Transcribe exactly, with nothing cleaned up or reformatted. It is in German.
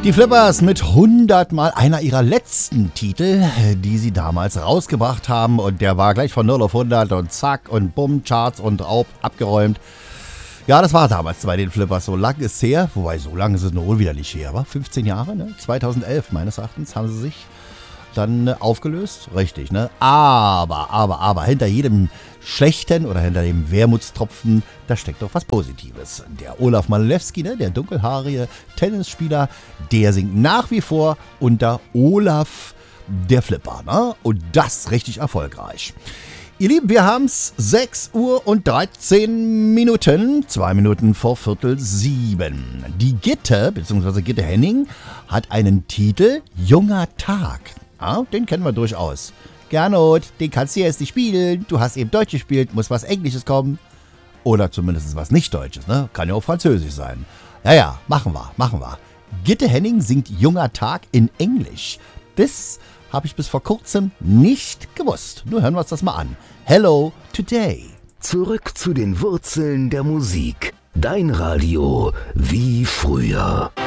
Die Flippers mit hundert Mal einer ihrer letzten Titel, die sie damals rausgebracht haben. Und der war gleich von null auf hundert und zack und bumm, Charts und auf, abgeräumt. Ja, das war damals bei den Flippers. So lang ist es her, wobei so lange ist es nur wieder nicht her, aber fünfzehn Jahre, ne? zweitausendelf meines Erachtens haben sie sich dann äh, aufgelöst. Richtig, ne? Aber, aber, aber, hinter jedem Schlechten oder hinter dem Wermutstropfen, da steckt doch was Positives. Der Olaf Malewski, ne, der dunkelhaarige Tennisspieler, der singt nach wie vor unter Olaf der Flipper, ne? Und das richtig erfolgreich. Ihr Lieben, wir haben's sechs Uhr und dreizehn Minuten, zwei Minuten vor Viertel sieben. Die Gitte, beziehungsweise Gitte Henning, hat einen Titel Junger Tag. Ja, den kennen wir durchaus. Gernot, den kannst du jetzt nicht spielen. Du hast eben Deutsch gespielt, muss was Englisches kommen. Oder zumindest was nicht Deutsches, ne? Kann ja auch Französisch sein. Ja, ja, machen wir, machen wir. Gitte Henning singt Junger Tag in Englisch. Das habe ich bis vor kurzem nicht gewusst. Nur hören wir uns das mal an. Hello Today. Zurück zu den Wurzeln der Musik. Dein Radio wie früher.